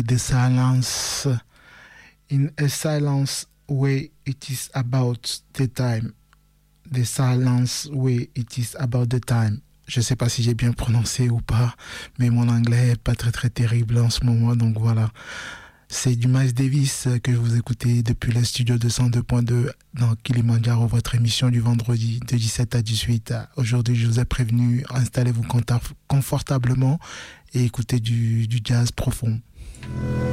The Silence. In a silence way, it is about the time. The silence way, it is about the time. Je sais pas si j'ai bien prononcé ou pas, mais mon anglais est pas très terrible en ce moment, donc voilà. C'est du Miles Davis que vous écoutez depuis le studio 202.2 dans Kilimandjaro, votre émission du vendredi de 17 à 18. Aujourd'hui, je vous ai prévenu, installez-vous confortablement et écoutez du jazz profond.